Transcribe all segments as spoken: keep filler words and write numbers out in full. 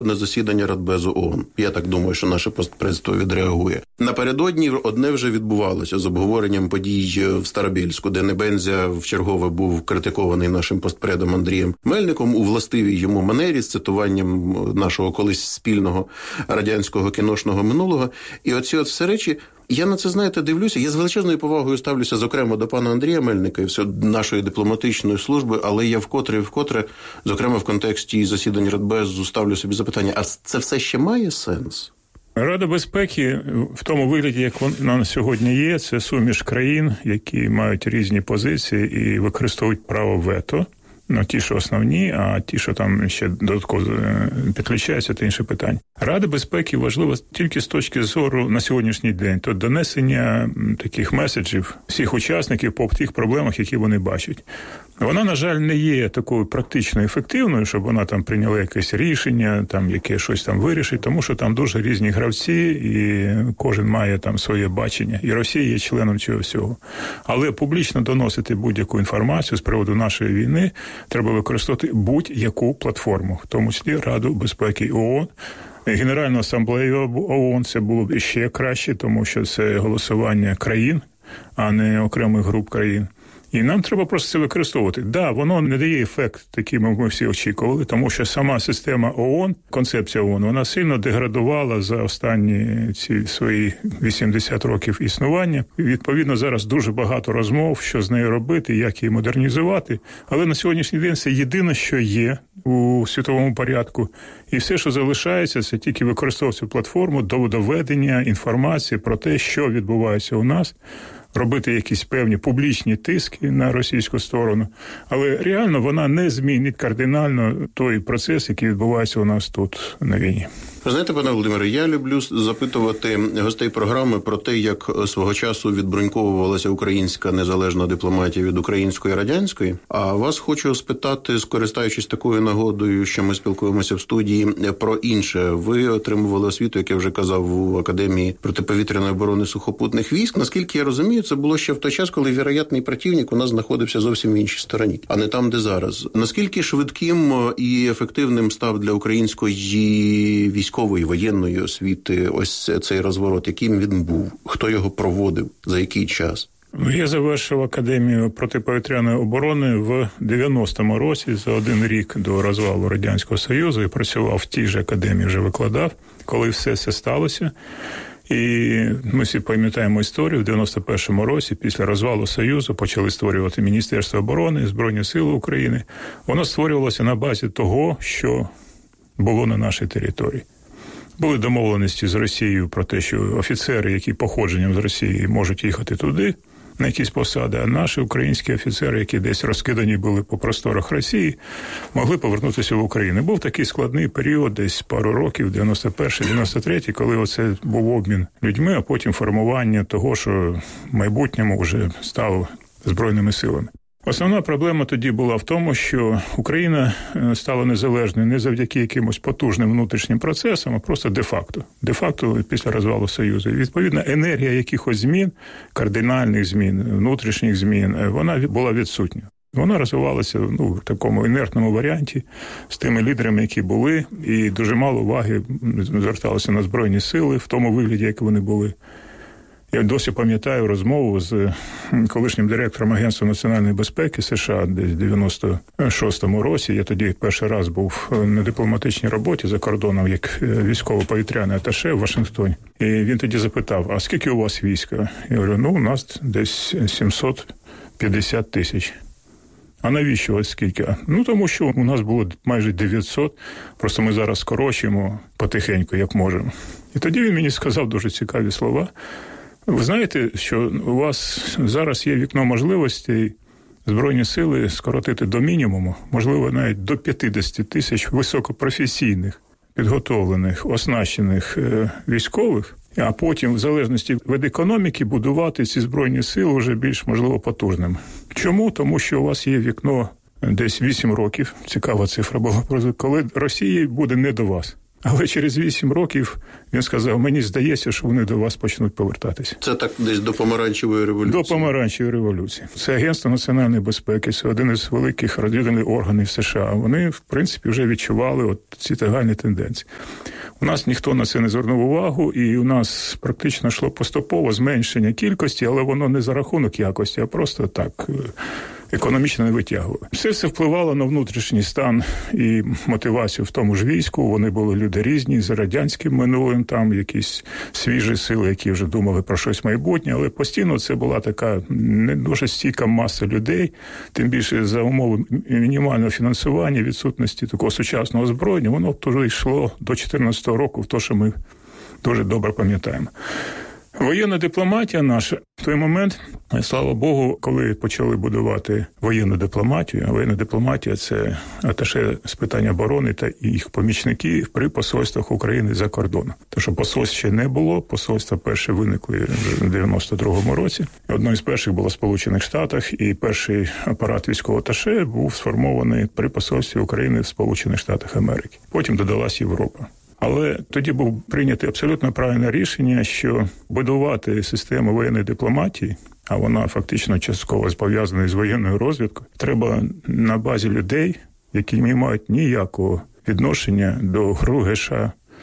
на засідання Радбезу ООН. Я так думаю, що наше постпредство відреагує. Напередодні одне вже відбувалося з обговоренням подій в Старобільську, де Небензя вчергове був критикований нашим постпредом Андрієм Мельником у властивій йому манері з цитуванням нашого колись спільного радянського кіношного минулого. І оці от все речі, я на це, знаєте, дивлюся, я з величезною повагою ставлюся, зокрема, до пана Андрія Мельника і все нашої дипломатичної служби, але я вкотре і вкотре, зокрема, в контексті засідань Радбезу, ставлю собі запитання, а це все ще має сенс? Рада безпеки в тому вигляді, як вона сьогодні є, це суміш країн, які мають різні позиції і використовують право вето. Ну, ті, що основні, а ті, що там ще додатково підключаються, це інше питання. Рада безпеки важлива тільки з точки зору на сьогоднішній день. То донесення таких меседжів всіх учасників по тих проблемах, які вони бачать. Вона, на жаль, не є такою практично ефективною, щоб вона там прийняла якесь рішення, там яке щось там вирішить, тому що там дуже різні гравці, і кожен має там своє бачення. І Росія є членом цього всього. Але публічно доносити будь-яку інформацію з приводу нашої війни треба використовувати будь-яку платформу, в тому числі Раду безпеки ООН. Генеральну асамблею ООН це було б ще краще, тому що це голосування країн, а не окремих груп країн. І нам треба просто це використовувати. Так, да, воно не дає ефект, такий ми всі очікували, тому що сама система ООН, концепція ООН, вона сильно деградувала за останні ці свої вісімдесят років існування. І, відповідно, зараз дуже багато розмов, що з нею робити, як її модернізувати. Але на сьогоднішній день це єдине, що є у світовому порядку. І все, що залишається, це тільки використовувати цю платформу до доведення інформації про те, що відбувається у нас, робити якісь певні публічні тиски на російську сторону, але реально вона не змінить кардинально той процес, який відбувається у нас тут на війні. Ви знаєте, пане Володимире, я люблю запитувати гостей програми про те, як свого часу відбруньковувалася українська незалежна дипломатія від української радянської. А вас хочу спитати, скористаючись такою нагодою, що ми спілкуємося в студії, про інше. Ви отримували освіту, як я вже казав, у Академії протиповітряної оборони сухопутних військ. Наскільки я розумію, це було ще в той час, коли віроятний противник у нас знаходився зовсім в іншій стороні, а не там, де зараз. Наскільки швидким і ефективним став для української військової військової, воєнної освіти ось цей розворот, яким він був? Хто його проводив? За який час? Я завершив Академію протиповітряної оборони в дев'яностому році, за один рік до розвалу Радянського Союзу, і працював в тій же академії, вже викладав, коли все це сталося. І ми всі пам'ятаємо історію. В дев'яносто першому році, після розвалу Союзу, почали створювати Міністерство оборони, Збройні Сили України. Воно створювалося на базі того, що було на нашій території. Були домовленості з Росією про те, що офіцери, які походженням з Росії, можуть їхати туди, на якісь посади, а наші українські офіцери, які десь розкидані були по просторах Росії, могли повернутися в Україну. Був такий складний період, десь пару років, дев'яносто перший - дев'яносто третій, коли оце був обмін людьми, а потім формування того, що в майбутньому вже стало Збройними силами. Основна проблема тоді була в тому, що Україна стала незалежною не завдяки якимось потужним внутрішнім процесам, а просто де-факто. Де-факто після розвалу Союзу. І, відповідно, енергія якихось змін, кардинальних змін, внутрішніх змін, вона була відсутня. Вона розвивалася ну, в такому інертному варіанті з тими лідерами, які були, і дуже мало уваги зверталося на Збройні сили в тому вигляді, як вони були. Я досі пам'ятаю розмову з колишнім директором Агентства національної безпеки США десь в дев'яносто шостому році. Я тоді перший раз був на дипломатичній роботі за кордоном як військово-повітряний аташе в Вашингтоні. І він тоді запитав, а скільки у вас війська? Я говорю, ну, у нас десь сімсот п'ятдесят тисяч. А навіщо ось скільки? Ну, тому що у нас було майже дев'ятсот, просто ми зараз скорочуємо потихеньку, як можемо. І тоді він мені сказав дуже цікаві слова. Ви знаєте, що у вас зараз є вікно можливостей Збройні сили скоротити до мінімуму, можливо, навіть до п'ятдесят тисяч високопрофесійних, підготовлених, оснащених е, військових, а потім, в залежності від економіки, будувати ці Збройні сили вже більш, можливо, потужними. Чому? Тому що у вас є вікно десь вісім років, цікава цифра була, коли Росії буде не до вас. Але через вісім років він сказав, мені здається, що вони до вас почнуть повертатися. Це так десь до помаранчевої революції? До помаранчевої революції. Це Агентство національної безпеки, це один із великих розвідувальних органів США. Вони, в принципі, вже відчували от ці загальні тенденції. У нас ніхто на це не звернув увагу, і у нас практично йшло поступово зменшення кількості, але воно не за рахунок якості, а просто так економічно не витягували. Все все впливало на внутрішній стан і мотивацію в тому ж війську. Вони були люди різні, з радянським минулим, там якісь свіжі сили, які вже думали про щось майбутнє, але постійно це була така не дуже стійка маса людей, тим більше за умови мінімального фінансування, відсутності такого сучасного озброєння, воно туди йшло до чотирнадцятого року, в те, що ми дуже добре пам'ятаємо. Воєнна дипломатія наша в той момент, слава Богу, коли почали будувати воєнну дипломатію, а воєнна дипломатія – це аташе з питань оборони та їх помічники при посольствах України за кордоном. Тому що посольств ще не було, посольства перші виникли в дев'яносто другому році. Одним з перших було в Сполучених Штатах, і перший апарат військового аташе був сформований при посольстві України в Сполучених Штатах Америки. Потім додалась Європа. Але тоді був прийнято абсолютно правильне рішення, що будувати систему воєнної дипломатії, а вона фактично частково пов'язана з воєнною розвідкою, треба на базі людей, які не мають ніякого відношення до ГРУ, ГШ,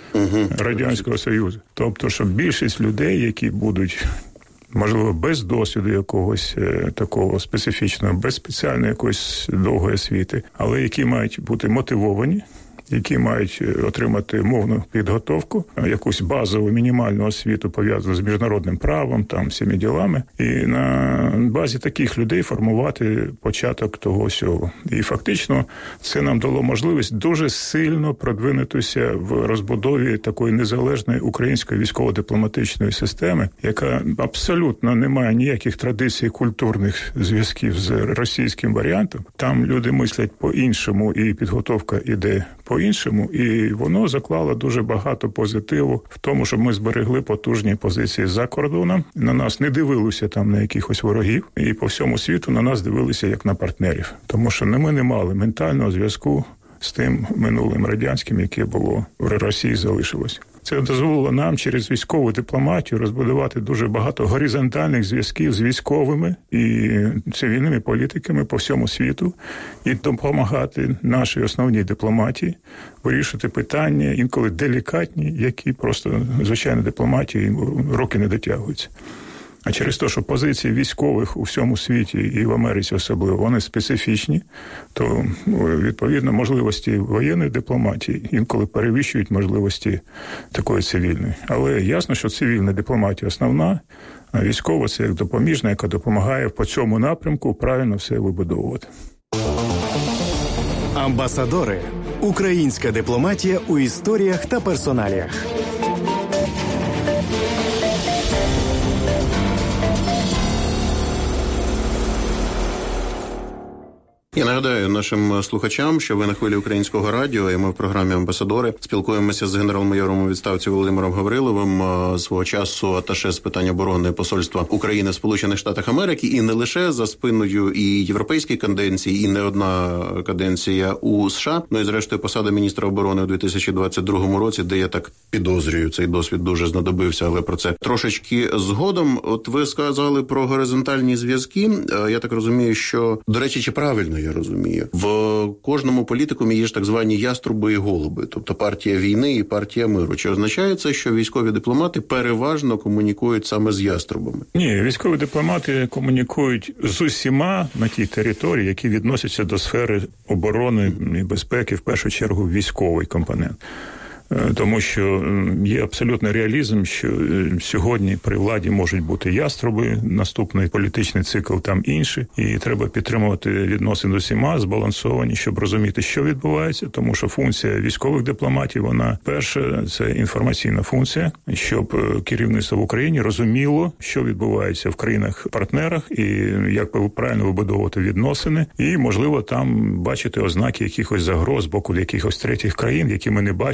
Радянського Союзу. Тобто, щоб більшість людей, які будуть, можливо, без досвіду якогось е, такого специфічного, без спеціальної якоїсь довгої освіти, але які мають бути мотивовані, які мають отримати мовну підготовку, якусь базову мінімальну освіту, пов'язану з міжнародним правом, там, всіми ділами. І на базі таких людей формувати початок того всього. І фактично це нам дало можливість дуже сильно продвинутися в розбудові такої незалежної української військово-дипломатичної системи, яка абсолютно не має ніяких традицій культурних зв'язків з російським варіантом. Там люди мислять по-іншому, і підготовка іде по-іншому, і воно заклало дуже багато позитиву в тому, щоб ми зберегли потужні позиції за кордоном. На нас не дивилися там на якихось ворогів, і по всьому світу на нас дивилися як на партнерів. Тому що ми не мали ментального зв'язку з тим минулим радянським, яке було в Росії, залишилось. Це дозволило нам через військову дипломатію розбудувати дуже багато горизонтальних зв'язків з військовими і цивільними політиками по всьому світу і допомагати нашій основній дипломатії вирішити питання, інколи делікатні, які просто, звичайно, дипломатії роки не дотягуються. А через те, що позиції військових у всьому світі і в Америці особливо, вони специфічні, то, відповідно, можливості воєнної дипломатії інколи перевищують можливості такої цивільної. Але ясно, що цивільна дипломатія основна, а військова – це як допоміжна, яка допомагає по цьому напрямку правильно все вибудовувати. Амбасадори. Українська дипломатія у історіях та персоналіях. Я нагадаю нашим слухачам, що ви на хвилі Українського радіо, і ми в програмі «Амбасадори» спілкуємося з генерал-майором у відставці Володимиром Гавриловим, свого часу аташе з питань оборони посольства України в Сполучених Штатах Америки, і не лише за спиною і європейській каденції, і не одна каденція у США, ну і зрештою посада міністра оборони у дві тисячі двадцять другому році, де я так підозрюю, цей досвід дуже знадобився, але про це трошечки згодом. От ви сказали про горизонтальні зв'язки. Я так розумію, що, до речі, чи правильно я розумію, в кожному політикумі є ж так звані яструби і голуби, тобто партія війни і партія миру. Чи означає це, що військові дипломати переважно комунікують саме з яструбами? Ні, військові дипломати комунікують з усіма на тій території, які відносяться до сфери оборони і безпеки, в першу чергу військовий компонент. Тому що є абсолютний реалізм, що сьогодні при владі можуть бути яструби, наступний політичний цикл там інший, і треба підтримувати відносини з усіма, збалансовані, щоб розуміти, що відбувається, тому що функція військових дипломатів, вона перша, це інформаційна функція, щоб керівництво в Україні розуміло, що відбувається в країнах-партнерах і як правильно вибудовувати відносини, і, можливо, там бачити ознаки якихось загроз з боку якихось третіх країн, які ми не бачимо з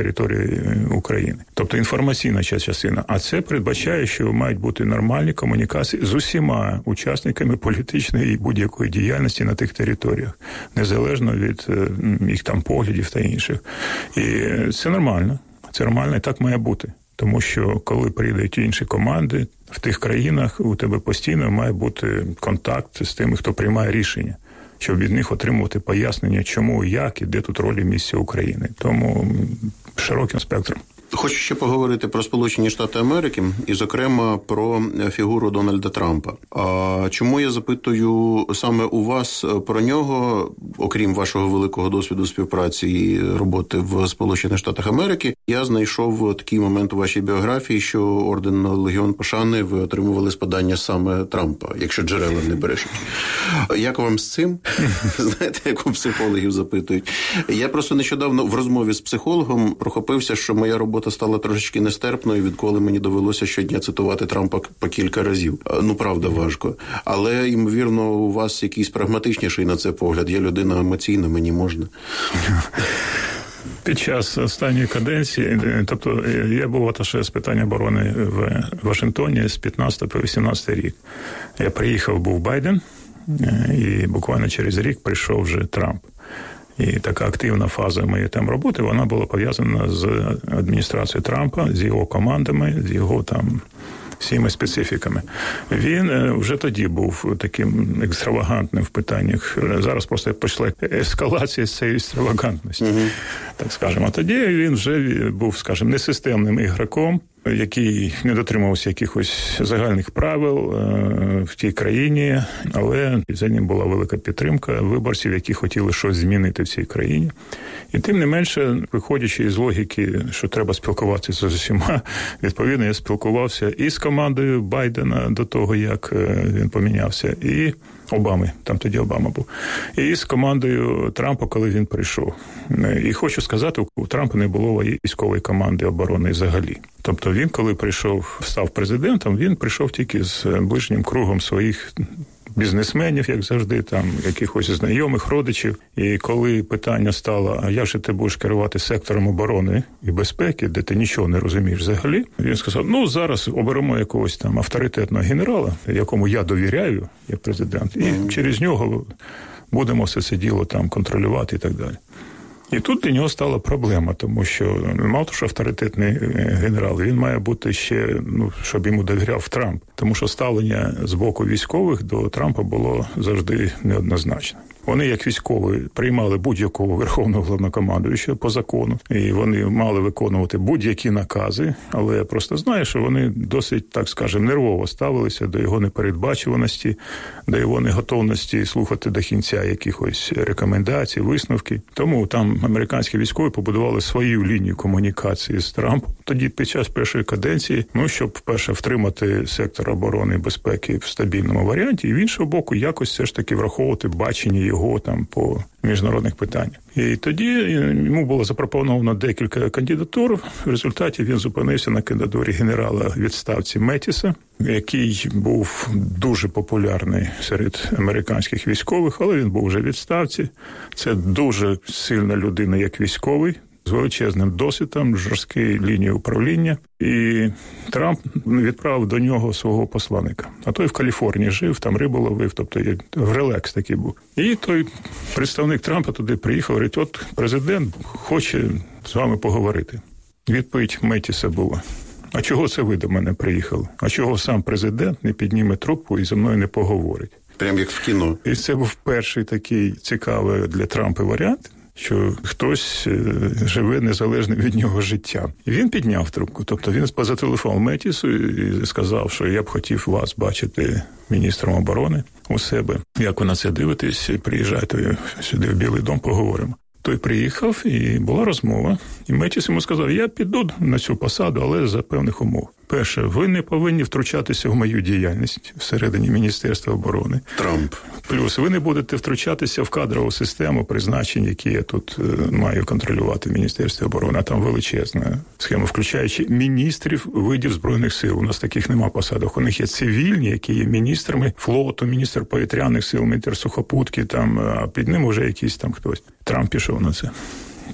території України. Тобто інформаційна частина. А це передбачає, що мають бути нормальні комунікації з усіма учасниками політичної і будь-якої діяльності на тих територіях, незалежно від їх там поглядів та інших. І це нормально. Це нормально, і так має бути. Тому що, коли приїдуть інші команди, в тих країнах у тебе постійно має бути контакт з тими, хто приймає рішення, щоб від них отримувати пояснення, чому, як і де тут роль і місця України. Тому широким спектром. Хочу ще поговорити про Сполучені Штати Америки і, зокрема, про фігуру Дональда Трампа. А чому я запитую саме у вас про нього, окрім вашого великого досвіду співпраці і роботи в Сполучених Штатах Америки, я знайшов такий момент у вашій біографії, що орден Легіон Пошани ви отримували з подання саме Трампа, якщо джерела не брешуть. Як вам з цим? Знаєте, як у психологів запитують. Я просто нещодавно в розмові з психологом прохопився, що моя робота стала трошечки нестерпною, відколи мені довелося щодня цитувати Трампа по кілька разів. Ну, правда, важко. Але, ймовірно, у вас якийсь прагматичніший на це погляд. Я людина емоційна, мені можна. Під час останньої каденції, тобто я був аташе з питань оборони в Вашингтоні з п'ятнадцятого по вісімнадцятий рік. Я приїхав, був Байден, і буквально через рік прийшов вже Трамп. І така активна фаза моєї там роботи, вона була пов'язана з адміністрацією Трампа, з його командами, з його там всіми специфіками. Він вже тоді був таким екстравагантним в питаннях. Зараз просто пішла ескалація з цієї екстравагантності, mm-hmm. так скажемо. А тоді він вже був, скажімо, несистемним ігроком, який не дотримувався якихось загальних правил в тій країні, але за ним була велика підтримка виборців, які хотіли щось змінити в цій країні. І тим не менше, виходячи із логіки, що треба спілкуватися з усіма, відповідно, я спілкувався і з командою Байдена до того, як він помінявся, і Обами, там тоді Обама був, і з командою Трампа, коли він прийшов. І хочу сказати, у Трампа не було військової команди оборони взагалі. Тобто він, коли прийшов, став президентом, він прийшов тільки з ближнім кругом своїх бізнесменів, як завжди, там, якихось знайомих, родичів. І коли питання стало, а як же ти будеш керувати сектором оборони і безпеки, де ти нічого не розумієш взагалі, він сказав, ну, зараз оберемо якогось там авторитетного генерала, якому я довіряю, як президент, і через нього будемо все це діло там контролювати і так далі. І тут для нього стала проблема, тому що мало того, що авторитетний генерал, він має бути ще, ну, щоб йому довіряв Трамп. Тому що ставлення з боку військових до Трампа було завжди неоднозначне. Вони, як військові, приймали будь-якого верховного головнокомандуючого по закону, і вони мали виконувати будь-які накази, але я просто знаю, що вони досить, так скажемо, нервово ставилися до його непередбачуваності, до його неготовності слухати до кінця якихось рекомендацій, висновки. Тому там американські військові побудували свою лінію комунікації з Трампом. Тоді під час першої каденції, ну, щоб, вперше, втримати сектор оборони і безпеки в стабільному варіанті, і, в іншого боку, якось все ж таки враховувати бачення його там по міжнародних питаннях. І тоді йому було запропоновано декілька кандидатур. В результаті він зупинився на кандидатурі генерала в відставці Метіса, який був дуже популярний серед американських військових, але він був вже в відставці. Це дуже сильна людина як військовий, з величезним досвідом, жорсткої лінії управління. І Трамп відправив до нього свого посланника. А той в Каліфорнії жив, там рибу ловив, тобто в релекс такий був. І той представник Трампа туди приїхав, говорить, от президент хоче з вами поговорити. Відповідь Метіса була, а чого це ви до мене приїхали? А чого сам президент не підніме трубку і зі мною не поговорить? Прям як в кіно. І це був перший такий цікавий для Трампа варіант, що хтось живе незалежно від нього життя. І він підняв трубку. Тобто він зателефонував Метісу і сказав, що я б хотів вас бачити міністром оборони у себе. Як ви на це дивитесь, приїжджайте сюди в Білий дом, поговоримо. Той приїхав, і була розмова. І Метіс йому сказав, я піду на цю посаду, але за певних умов. Перше, ви не повинні втручатися в мою діяльність всередині Міністерства оборони. Трамп. Плюс, ви не будете втручатися в кадрову систему призначень, які я тут е, маю контролювати в Міністерстві оборони. А там величезна схема, включаючи міністрів видів Збройних сил. У нас таких нема посадок. У них є цивільні, які є міністрами флоту, міністр повітряних сил, міністр сухопутки, там, а під ним вже якийсь там хтось. Трамп пішов на це.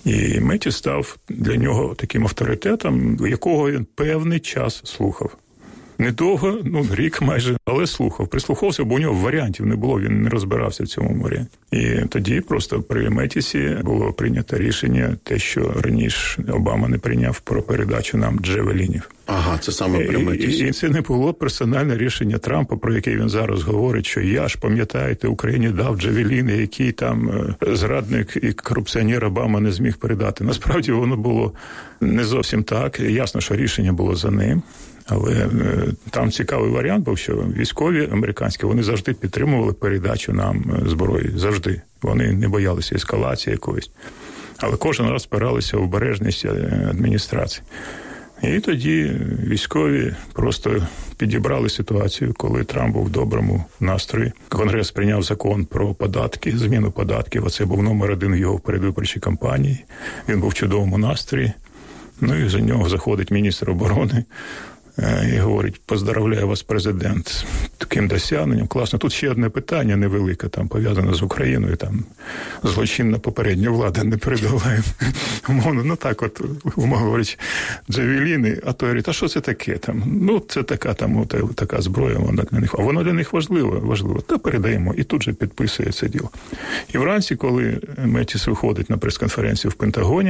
І Меті став для нього таким авторитетом, якого він певний час слухав. Недовго, ну, рік майже, але слухав. Прислухався, бо у нього варіантів не було, він не розбирався в цьому варіанті. І тоді просто при Метісі було прийнято рішення, те, що раніше Обама не прийняв, про передачу нам джевелінів. Ага, це саме при Метісі. І, і це не було персональне рішення Трампа, про яке він зараз говорить, що я ж, пам'ятаєте, Україні дав джевеліни, який там зрадник і корупціонер Обама не зміг передати. Насправді воно було не зовсім так. Ясно, що рішення було за ним. Але е, там цікавий варіант був, що військові американські, вони завжди підтримували передачу нам зброї. Завжди. Вони не боялися ескалації якоїсь. Але кожен раз спиралися в обережність адміністрації. І тоді військові просто підібрали ситуацію, коли Трамп був в доброму настрої. Конгрес прийняв закон про податки, зміну податків. Оце був номер один в його передвиборчій кампанії. Він був в чудовому настрої. Ну і за нього заходить міністр оборони і говорить: поздравляю вас, президент, з таким досягненням. Класно. Тут ще одне питання невелике, там, пов'язане з Україною, там, злочинна попередня влада не передаває. Ну, так от, умовно говорячи, джавеліни, а той говорить, а що це таке? Там, ну, це така, там, от, така зброя, вона для них, а воно для них важливо, важливо. Та передаємо. І тут же підписує це діло. І вранці, коли Метіс виходить на прес-конференцію в Пентагоні,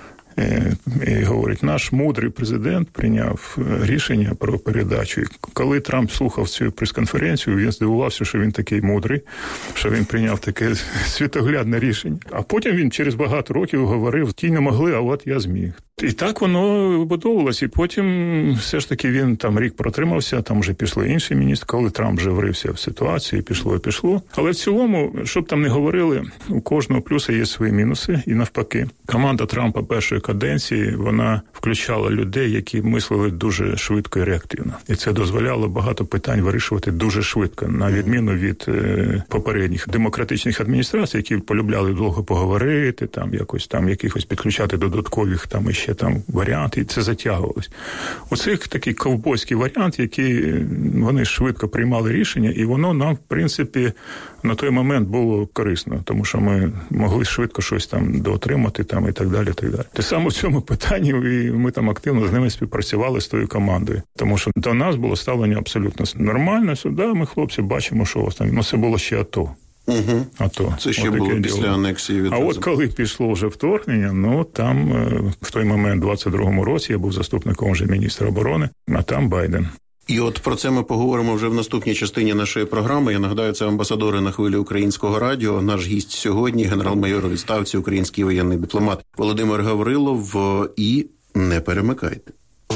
і говорить, наш мудрий президент прийняв рішення про передачу. І коли Трамп слухав цю прес-конференцію, він здивувався, що він такий мудрий, що він прийняв таке світоглядне рішення. А потім він через багато років говорив, ті не могли, а от я зміг. І так воно вибудовувалося. І потім все ж таки він там рік протримався, там вже пішли інші міністри, коли Трамп вже врився в ситуацію, пішло і пішло. Але в цілому, щоб там не говорили, у кожного плюса є свої мінуси. І навпаки, команда Трампа першої каденції, вона включала людей, які мислили дуже швидко і реактивно. І це дозволяло багато питань вирішувати дуже швидко, на відміну від е, попередніх демократичних адміністрацій, які полюбляли довго поговорити, там якось там якихось підключати додаткових там іще там варіанти, і це затягувалось. Оце такий ковбойський варіант, який вони швидко приймали рішення, і воно нам, в принципі, на той момент було корисно, тому що ми могли швидко щось там доотримати там і так далі, і так далі. Те саме в цьому питанні, і ми там активно з ними співпрацювали з тою командою, тому що до нас було ставлення абсолютно нормально. Сюди ми, хлопці, бачимо, що ось там. Ну, це було ще АТО. Угу. АТО. Це ще було після діло. Анексії відразу. А от коли пішло вже вторгнення, ну там в той момент, в двадцять другому році, я був заступником вже міністра оборони, а там Байден. І от про це ми поговоримо вже в наступній частині нашої програми. Я нагадаю, це амбасадори на хвилі Українського радіо. Наш гість сьогодні – генерал-майор у відставці, український воєнний дипломат Володимир Гаврилов. І не перемикайте.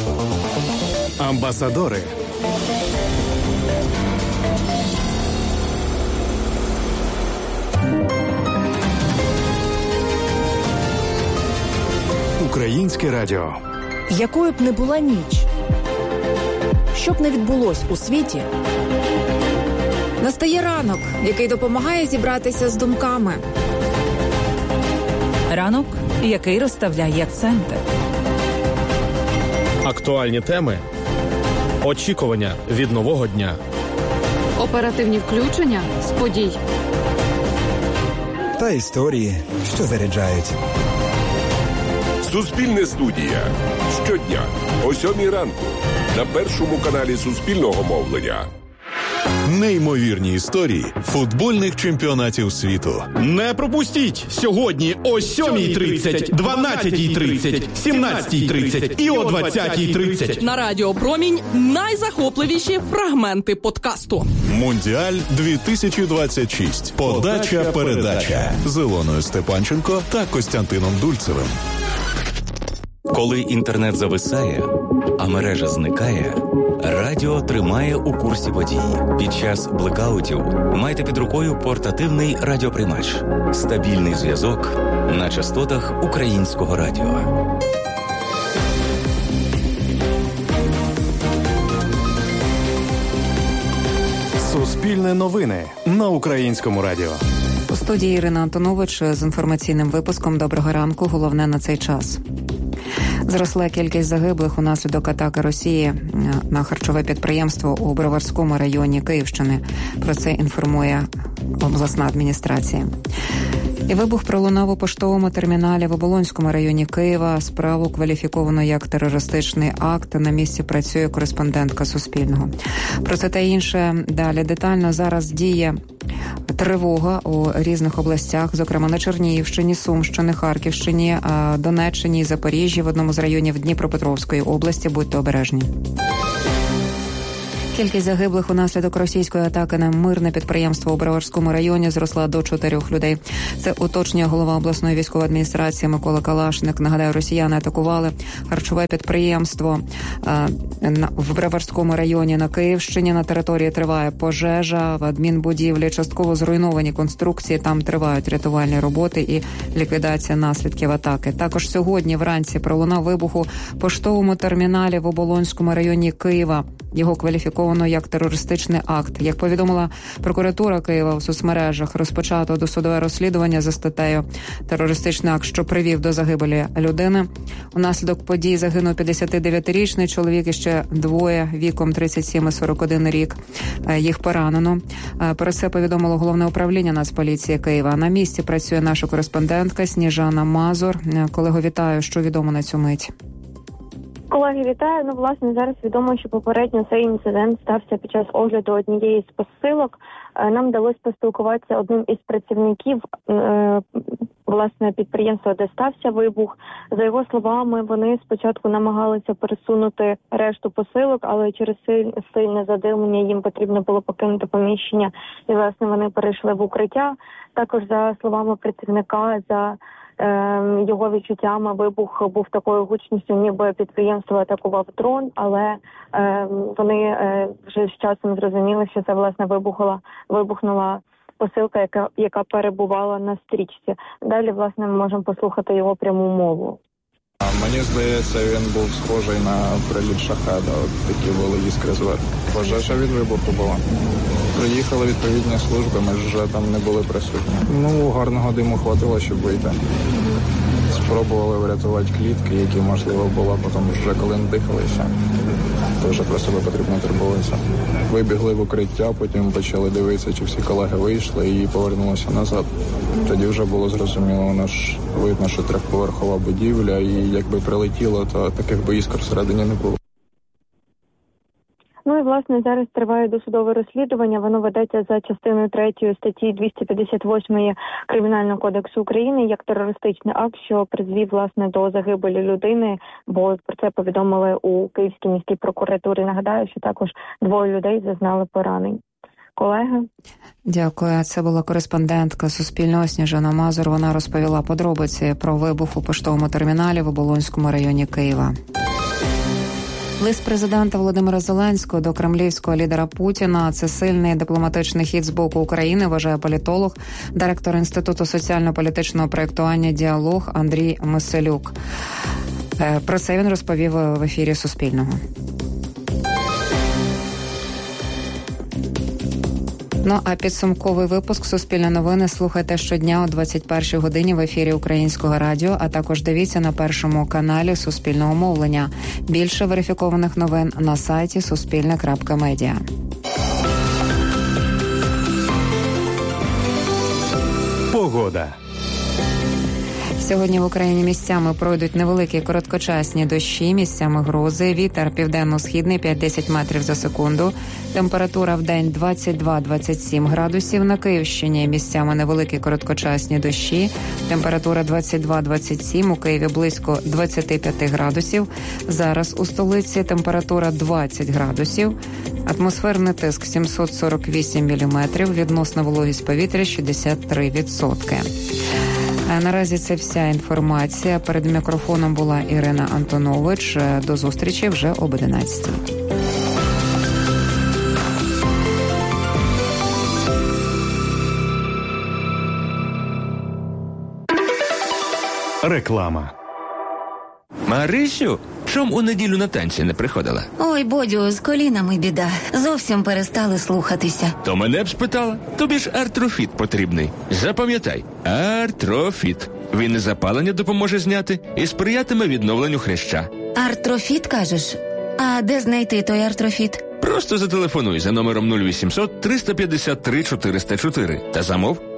Амбасадори. Українське радіо. Якою б не була ніч, що б не відбулось у світі, настає ранок, який допомагає зібратися з думками. Ранок, який розставляє акценти. Актуальні теми. Очікування від нового дня. Оперативні включення з подій. Та історії, що заряджають. Суспільне студія. Щодня о сьомій ранку на першому каналі Суспільного мовлення. Неймовірні історії футбольних чемпіонатів світу. Не пропустіть сьогодні о сьомій тридцять, дванадцятій тридцять, сімнадцятій тридцять і о двадцятій тридцять. На Радіо Промінь найзахопливіші фрагменти подкасту. Мундіаль дві тисячі двадцять шість. Подача, передача. З Ілоною Степанченко та Костянтином Дульцевим. Коли інтернет зависає, а мережа зникає, радіо тримає у курсі подій. Під час блекаутів майте під рукою портативний радіоприймач. Стабільний зв'язок на частотах Українського радіо. Суспільне новини на Українському радіо. У студії Ірина Антонович з інформаційним випуском «Доброго ранку». Головне на цей час. Зросла кількість загиблих унаслідок атаки Росії на харчове підприємство у Броварському районі Київщини. Про це інформує обласна адміністрація. І вибух пролунав у поштовому терміналі в Оболонському районі Києва. Справу кваліфіковано як терористичний акт. На місці працює кореспондентка Суспільного. Про це та інше далі детально. Зараз діє тривога у різних областях, зокрема на Чернігівщині, Сумщині, Харківщині, Донеччині і Запоріжжі, в одному з районів Дніпропетровської області. Будьте обережні. Кількість загиблих унаслідок російської атаки на мирне підприємство у Броварському районі зросла до чотирьох людей. Це уточнює голова обласної військової адміністрації Микола Калашник. Нагадаю, росіяни атакували харчове підприємство в Броварському районі на Київщині. На території триває пожежа в адмінбудівлі, частково зруйновані конструкції. Там тривають рятувальні роботи і ліквідація наслідків атаки. Також сьогодні вранці пролунав вибух у поштовому терміналі в Оболонському районі Києва. Його кваліфіковано як терористичний акт. Як повідомила прокуратура Києва в соцмережах, розпочато досудове розслідування за статтею «Терористичний акт, що привів до загибелі людини». Унаслідок подій загинув п'ятдесятидев'ятирічний чоловік і ще двоє віком тридцять сім і сорок один рік. Їх поранено. Про це повідомило Головне управління Нацполіції Києва. На місці працює наша кореспондентка Сніжана Мазур. Колего, вітаю. Що відомо на цю мить? Колеги, вітаю. Ну, власне, зараз відомо, що попередньо цей інцидент стався під час огляду однієї з посилок. Нам вдалося поспілкуватися одним із працівників е, власне підприємства, де стався вибух. За його словами, вони спочатку намагалися пересунути решту посилок, але через сильне задимлення їм потрібно було покинути поміщення, і, власне, вони перейшли в укриття. Також, за словами працівника, за його відчуттями, вибух був такою гучністю, ніби підприємство атакував дрон, але е, вони е, вже з часом зрозуміли, що це, власне, вибухнула, вибухнула посилка, яка, яка перебувала на стрічці. Далі, власне, ми можемо послухати його пряму мову. Мені здається, він був схожий на приліт шахеда. От такі були іскри зверху. Пожежа від вибуху була. Приїхали відповідні служби, ми ж вже там не були присутні. Ну, гарного диму хватило, щоб вийти. Спробували врятувати клітки, які, можливо, була, потім вже коли надихалися, то вже про себе потрібно турбуватися. Вибігли в укриття, потім почали дивитися, чи всі колеги вийшли, і повернулися назад. Тоді вже було зрозуміло, воно ж видно, що трьохповерхова будівля, і якби прилетіло, то таких би іскор всередині не було. Ну і, власне, зараз триває досудове розслідування. Воно ведеться за частиною третьої статті двісті п'ятдесят восьмої Кримінального кодексу України як терористичний акт, що призвів, власне, до загибелі людини, бо про це повідомили у Київській міській прокуратурі. Нагадаю, що також двоє людей зазнали поранень. Колеги. Дякую. Це була кореспондентка Суспільного Сніжана Мазур. Вона розповіла подробиці про вибух у поштовому терміналі в Оболонському районі Києва. Лист президента Володимира Зеленського до кремлівського лідера Путіна – це сильний дипломатичний хід з боку України, вважає політолог, директор Інституту соціально-політичного проєктування «Діалог» Андрій Миселюк. Про це він розповів в ефірі Суспільного. Ну, а підсумковий випуск «Суспільне новини» слухайте щодня о двадцять першій годині в ефірі Українського радіо, а також дивіться на першому каналі Суспільного мовлення. Більше верифікованих новин на сайті суспільне крапка медіа. Погода. Сьогодні в Україні місцями пройдуть невеликі короткочасні дощі, місцями грози, вітер південно-східний п'ять-десять метрів за секунду. Температура в день двадцять два - двадцять сім градусів. На Київщині місцями невеликі короткочасні дощі. Температура двадцять два - двадцять сім, у Києві близько двадцять п'ять градусів. Зараз у столиці температура двадцять градусів. Атмосферний тиск сімсот сорок вісім міліметрів, відносна вологість повітря шістдесят три відсотки. Наразі це вся інформація. Перед мікрофоном була Ірина Антонович. До зустрічі вже об одинадцятій. Реклама. Марисю, чом у неділю на танці не приходила? Ой, Бодю, з колінами біда. Зовсім перестали слухатися. То мене б спитала. Тобі ж Артрофіт потрібний. Запам'ятай, Артрофіт. Він і запалення допоможе зняти, і сприятиме відновленню хряща. Артрофіт, кажеш? А де знайти той Артрофіт? Просто зателефонуй за номером нуль вісімсот триста п'ятдесят три чотириста чотири та замов.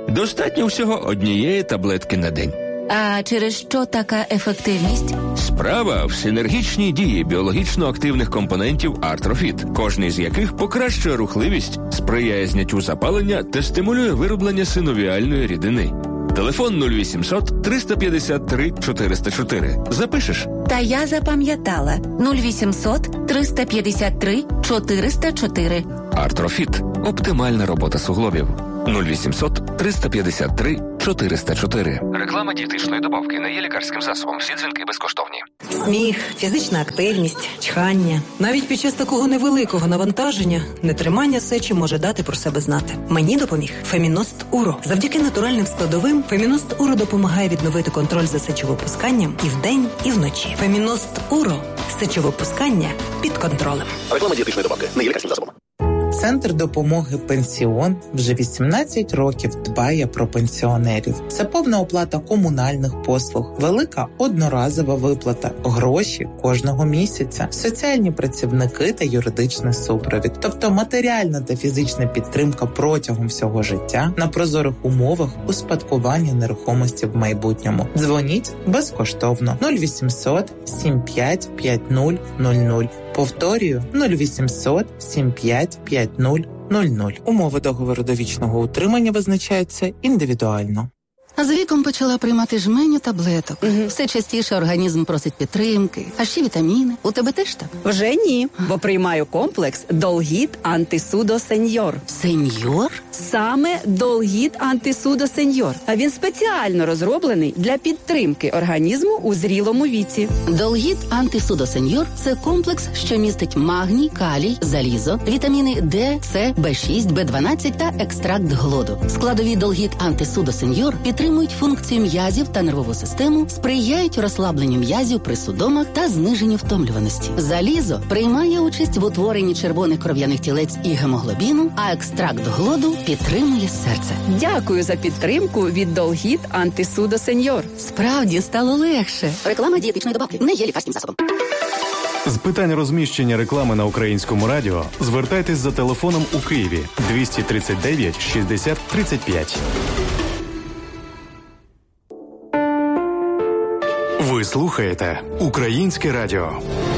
Достатньо всього однієї таблетки на день. А через що така ефективність? Справа в синергічній дії біологічно активних компонентів Артрофіт, кожний з яких покращує рухливість, сприяє зняттю запалення та стимулює вироблення синовіальної рідини. Телефон нуль вісімсот триста п'ятдесят три чотириста чотири. Запишеш? Та я запам'ятала. нуль вісімсот триста п'ятдесят три чотириста чотири. Артрофіт. Оптимальна робота суглобів. нуль вісімсот триста п'ятдесят три чотириста чотири. Реклама дієтичної добавки не є лікарським засобом. Всі дзвінки безкоштовні. Сміх, фізична активність, чхання. Навіть під час такого невеликого навантаження нетримання сечі може дати про себе знати. Мені допоміг Феміност Уро. Завдяки натуральним складовим Феміност Уро допомагає відновити контроль за сечовипусканням і вдень, і вночі. Феміност Уро. Сечовипускання під контролем. Реклама дієтичної добавки не є лікарським засобом. Центр допомоги «Пенсіон» вже вісімнадцять років дбає про пенсіонерів. Це повна оплата комунальних послуг, велика одноразова виплата, гроші кожного місяця, соціальні працівники та юридичний супровід. Тобто матеріальна та фізична підтримка протягом всього життя на прозорих умовах успадкування нерухомості в майбутньому. Дзвоніть безкоштовно нуль вісімсот сім п'ять п'ять нуль нуль нуль. Повторюю, нуль вісімсот сім п'ять п'ять нуль нуль нуль. Умови договору довічного утримання визначаються індивідуально. А з віком почала приймати жменю таблеток. Угу. Все частіше організм просить підтримки, а ще вітаміни. У тебе теж так? Вже ні, бо приймаю комплекс Долгіт Антисудо Сеньор. Сеньор? Саме Долгіт Антисудо Сеньор. А він спеціально розроблений для підтримки організму у зрілому віці. Долгіт Антисудо Сеньор – це комплекс, що містить магній, калій, залізо, вітаміни Д, С, Б шість, Б дванадцять та екстракт глоду. Складові Долгіт Антисудо Сеньор підтримують функцію м'язів та нервову систему, сприяють розслабленню м'язів при судомах та зниженню втомлюваності. Залізо приймає участь в утворенні червоних кров'яних тілець і гемоглобіну, а екстракт глоду підтримує серце. Дякую за підтримку від Долгіт Антисудо Сеньор. Справді стало легше. Реклама дієтичної добавки не є лікарським засобом. З питань розміщення реклами на Українському радіо звертайтесь за телефоном у Києві двісті тридцять дев'ять шістдесят тридцять п'ять. Ви слухаєте Українське радіо.